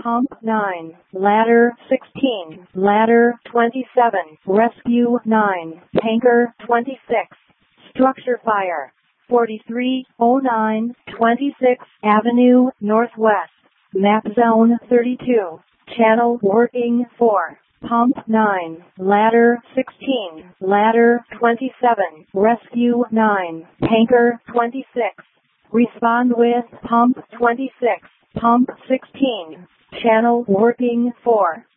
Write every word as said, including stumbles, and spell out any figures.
Pump nine, Ladder sixteen, Ladder twenty-seven, Rescue nine, Tanker twenty-six, Structure Fire forty-three oh nine, twenty-sixth Avenue Northwest, Map Zone thirty-two, Channel Working four. Pump nine, Ladder sixteen, Ladder twenty-seven, Rescue nine, Tanker twenty-six. Respond with Pump twenty-six, Pump sixteen, Channel Working four.